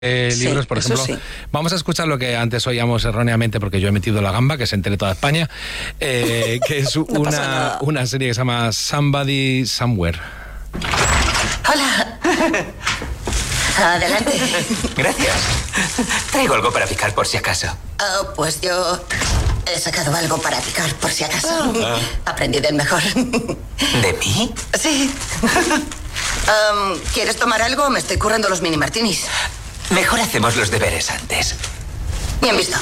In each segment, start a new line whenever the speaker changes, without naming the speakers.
libros, por ejemplo.
Sí.
Vamos a escuchar lo que antes oíamos erróneamente, porque yo he metido la gamba, que se entere toda España, que es una serie que se llama Somebody Somewhere.
Hola. Adelante.
Gracias. Traigo algo para picar por si acaso.
Oh, pues yo he sacado algo para picar por si acaso. Aprendí del mejor.
¿De mí?
Sí. ¿Quieres tomar algo? Me estoy currando los mini martinis.
Mejor hacemos los deberes antes.
Bien visto.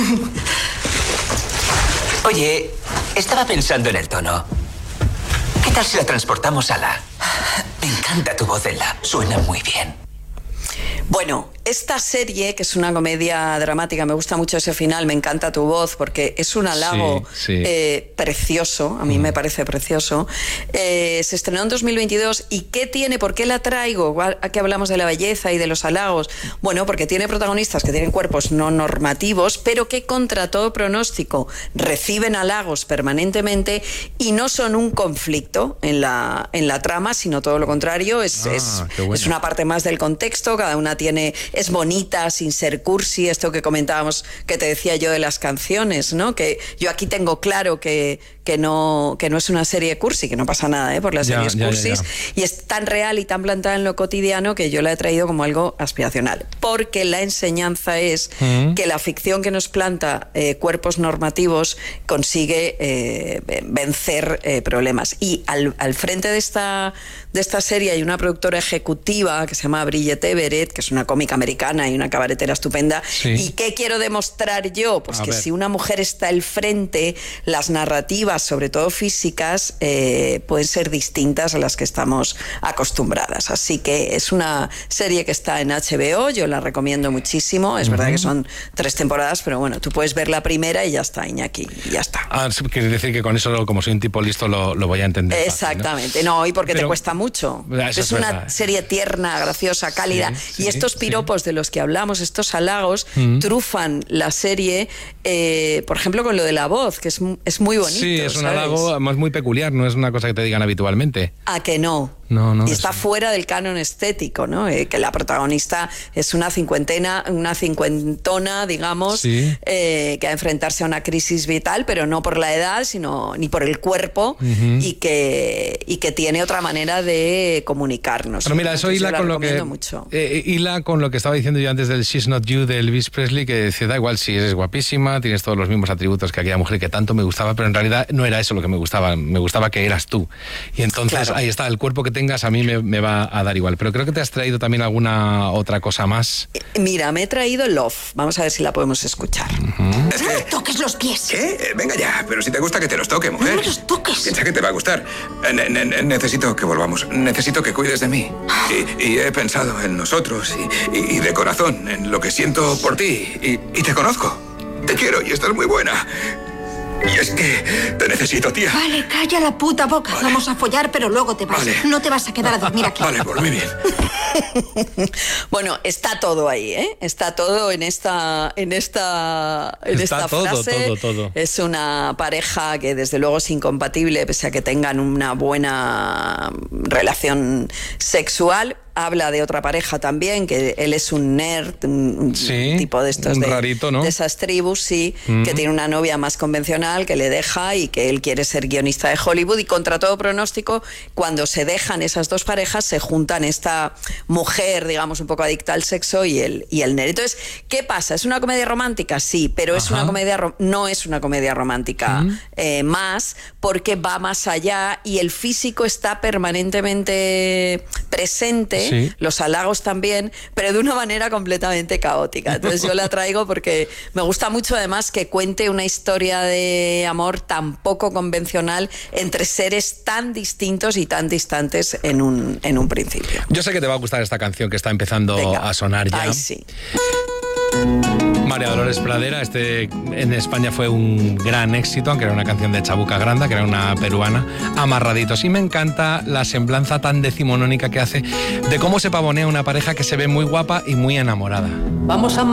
Oye, estaba pensando en el tono. ¿Qué tal si la transportamos a la? Me encanta tu voz en la. Suena muy bien.
Bueno, esta serie, que es una comedia dramática, me gusta mucho ese final, me encanta tu voz, porque es un halago precioso, a mí me parece precioso. Se estrenó en 2022, ¿y qué tiene? ¿Por qué la traigo? Aquí hablamos de la belleza y de los halagos. Bueno, porque tiene protagonistas que tienen cuerpos no normativos, pero que contra todo pronóstico reciben halagos permanentemente y no son un conflicto en la trama, sino todo lo contrario, es una parte más del contexto, cada una es bonita, sin ser cursi, esto que comentábamos, que te decía yo de las canciones, ¿no? Que yo aquí tengo claro que no es una serie cursi, que no pasa nada por las series cursis, y es tan real y tan plantada en lo cotidiano que yo la he traído como algo aspiracional, porque la enseñanza es que la ficción que nos planta cuerpos normativos consigue vencer problemas, y al frente de esta serie hay una productora ejecutiva que se llama Bridget Everett, que es una cómica americana y una cabaretera estupenda. ¿Y qué quiero demostrar yo? Pues que si una mujer está al frente, las narrativas, sobre todo físicas, pueden ser distintas a las que estamos acostumbradas. Así que es una serie que está en HBO, yo la recomiendo muchísimo. Es verdad que son 3 temporadas, pero bueno, tú puedes ver la primera y ya está, Iñaki, y ya está.
Quiere decir que con eso, como soy un tipo listo, lo voy a entender.
Exactamente, fácil, ¿no? Y porque te cuesta mucho. Es una serie tierna, graciosa, cálida, y estos piropos de los que hablamos, estos halagos, trufan la serie, por ejemplo, con lo de la voz, que es muy bonito.
Sí, es un halago, además muy peculiar, no es una cosa que te digan habitualmente.
¿A que no?
No,
y está fuera del canon estético, ¿no? Que la protagonista es una cincuentona, digamos, que va a enfrentarse a una crisis vital, pero no por la edad, sino ni por el cuerpo, y que tiene otra manera de comunicarnos.
Pero mira, eso hila con lo que estaba diciendo yo antes del She's Not You de Elvis Presley, que decía, da igual si eres guapísima, tienes todos los mismos atributos que aquella mujer que tanto me gustaba, pero en realidad no era eso lo que me gustaba que eras tú. Y entonces ahí está, el cuerpo que tengas a mí me va a dar igual. Pero creo que te has traído también alguna otra cosa más.
Mira, me he traído Love. Vamos a ver si la podemos escuchar.
No me toques los pies.
¿Qué? Venga ya, pero si te gusta que te los toque, mujer.
No me los toques.
Piensa que te va a gustar. Necesito que volvamos. Necesito que cuides de mí. Y he pensado en nosotros y de corazón, en lo que siento por ti. Y te conozco. Te quiero y estás muy buena. Y es que te necesito, tía.
Vale, calla la puta boca. Vale. Vamos a follar, pero luego te vas. Vale. No te vas a quedar a dormir aquí.
Vale, por muy bien.
Bueno, está todo ahí, ¿eh? Está todo en esta frase.
Todo.
Es una pareja que desde luego es incompatible, pese a que tengan una buena relación sexual. Habla de otra pareja también, que él es un nerd, un tipo de estos
rarito, ¿no?
De esas tribus, que tiene una novia más convencional que le deja y que él quiere ser guionista de Hollywood, y contra todo pronóstico, cuando se dejan esas dos parejas, se juntan esta mujer, digamos, un poco adicta al sexo y el nerd. Entonces, ¿qué pasa? ¿Es una comedia romántica? Sí, pero es una comedia no es una comedia romántica más, porque va más allá y el físico está permanentemente presente. Los halagos también, pero de una manera completamente caótica. Entonces yo la traigo porque me gusta mucho, además, que cuente una historia de amor tan poco convencional entre seres tan distintos y tan distantes en un principio.
Yo sé que te va a gustar esta canción que está empezando a sonar ya.
Ay, sí.
María Dolores Pradera, en España fue un gran éxito, aunque era una canción de Chabuca Granda, que era una peruana, Amarraditos. Y me encanta la semblanza tan decimonónica que hace de cómo se pavonea una pareja que se ve muy guapa y muy enamorada.
Vamos a